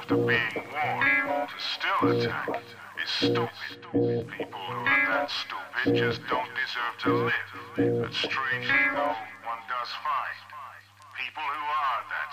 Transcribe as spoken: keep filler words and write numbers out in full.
after being warned to still attack is stupid. People who are that stupid just don't deserve to live. But strangely though, one does find people who are that